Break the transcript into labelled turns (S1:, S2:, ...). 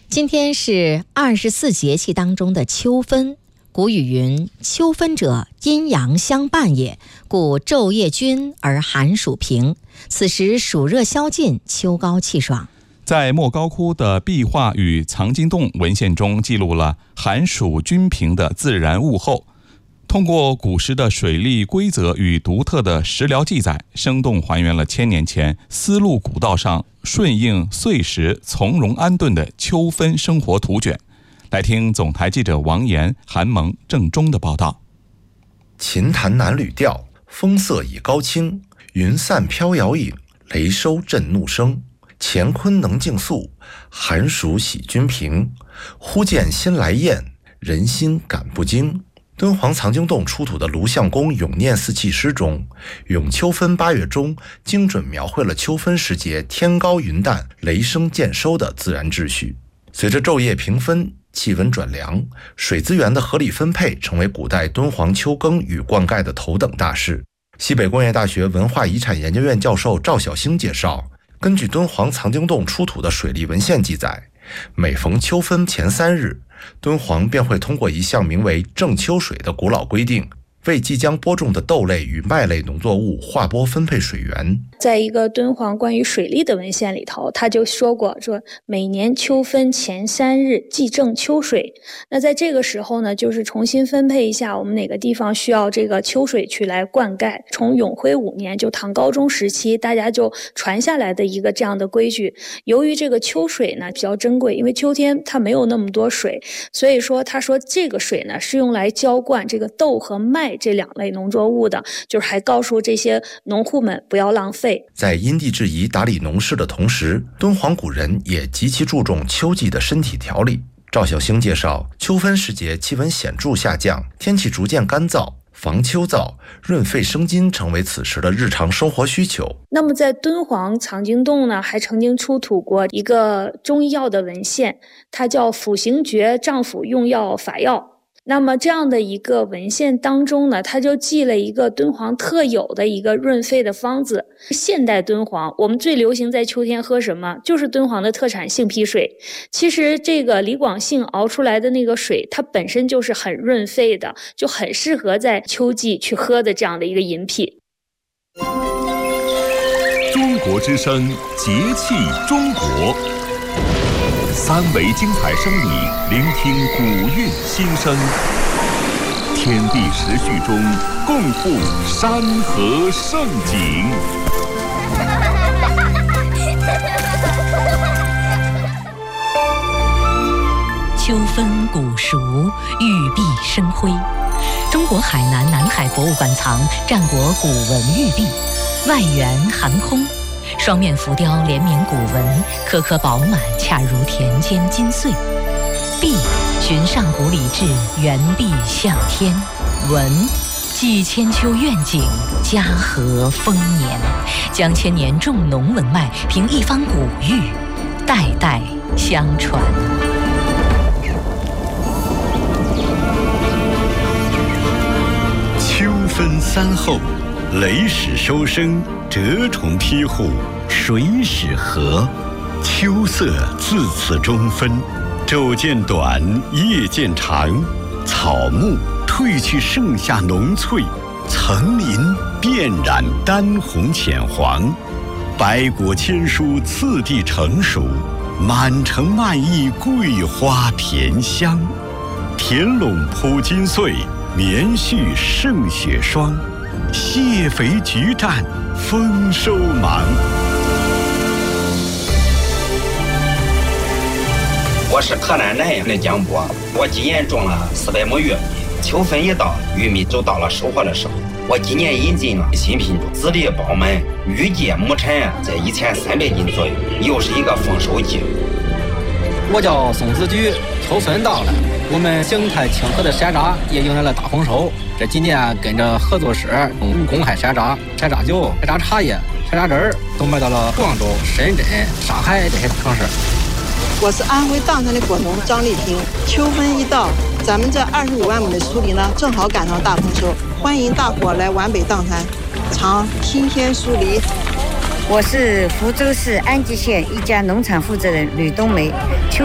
S1: 今天是24节气当中的秋分。古语云：秋分者，阴阳相伴也，故昼夜均而寒暑平。此时暑热消尽，秋高气爽。
S2: 在莫高窟的壁画与藏经洞文献中记录了寒暑均平的自然物候。通过古时的水利规则与独特的史料记载，生动还原了1000年前丝路古道上顺应岁时从容安顿的秋分生活图卷。来听总台记者王岩、韩萌、郑中的报道。
S3: 琴弹南吕调，风色已高清，云散飘摇影，雷收震怒声。乾坤能竞速，寒暑喜均平。忽见新来雁，人心感不惊。敦煌藏经洞出土的卢相公咏念四气诗中，咏秋分8月中精准描绘了秋分时节天高云淡、雷声渐收的自然秩序。随着昼夜平分，气温转凉，水资源的合理分配成为古代敦煌秋耕与灌溉的头等大事。西北工业大学文化遗产研究院教授赵晓星介绍，根据敦煌藏经洞出土的水利文献记载，每逢秋分前3日，敦煌便会通过一项名为正秋水的古老规定，为即将播种的豆类与麦类农作物划拨分配水源。
S4: 在一个敦煌关于水利的文献里头，他就说每年秋分前3日即正秋水。那在这个时候呢，就是重新分配一下我们哪个地方需要这个秋水去来灌溉。从永徽5年，就唐高宗时期，大家就传下来的一个这样的规矩。由于这个秋水呢比较珍贵，因为秋天它没有那么多水，所以说他说这个水呢是用来浇灌这个豆和麦这2类农作物的，就是还告诉这些农户们不要浪费。
S3: 在因地制宜打理农事的同时，敦煌古人也极其注重秋季的身体调理。赵晓星介绍，秋分时节气温显著下降，天气逐渐干燥，防秋燥、润肺生津成为此时的日常生活需求。
S4: 那么在敦煌藏经洞呢，还曾经出土过一个中医药的文献，它叫《辅行诀脏腑用药法要》。那么这样的一个文献当中呢，它就记了一个敦煌特有的一个润肺的方子。现代敦煌我们最流行在秋天喝什么？就是敦煌的特产杏皮水。其实这个李广信熬出来的那个水，它本身就是很润肺的，就很适合在秋季去喝的这样的一个饮品。
S5: 中国之声，节气中国，3维精彩声理，聆听古韵心声，天地时序中共赴山河盛景。
S6: 秋分古熟，玉璧生辉。中国海南南海博物馆藏战国古文玉璧，外圆含空，双面浮雕连绵古文，颗颗饱满，恰如田间金穗。璧寻上古礼制，圆璧向天。文记千秋愿景，嘉禾丰年，将千年重农文脉凭一方古玉，代代相传。
S7: 秋分3后，雷始收声，蛰虫披户，水始和。秋色自此中分，昼渐短，夜渐长，草木褪去盛夏浓翠，层林遍染丹红浅黄，百果千蔬次第成熟，满城漫溢桂花甜香。田垄铺金穗，棉絮胜雪霜，蟹肥菊绽，丰收忙。
S8: 我是河南南阳的江波，我今年种了400亩玉米，秋分一到，玉米就到了收获的时候。我今年引进了新品种，籽粒饱满，预计亩产在1300斤左右，又是一个丰收季。
S9: 我叫宋子举，秋分到了，我们邢台清河的山楂也迎来了大丰收。这几年跟着合作社公开山楂、山楂酒、山楂茶叶、山楂汁儿都卖到了广州、深圳、上海这些城市。
S10: 我是安徽砀山的果农张丽萍。秋分一到，咱们这25万亩的黍梨呢，正好赶上大丰收，欢迎大伙来皖北砀山尝新鲜黍梨。
S11: 我是福州市安吉县一家农场负责人吕冬梅。